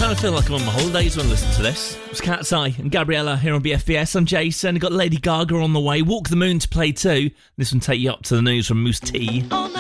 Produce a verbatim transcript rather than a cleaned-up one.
kind of feel like I'm on my holidays when I listen to this. It's Cat's Eye and Gabriella here on B F B S. I'm Jason. I've got Lady Gaga on the way. Walk the Moon to play too. This one take you up to the news from Moose T. On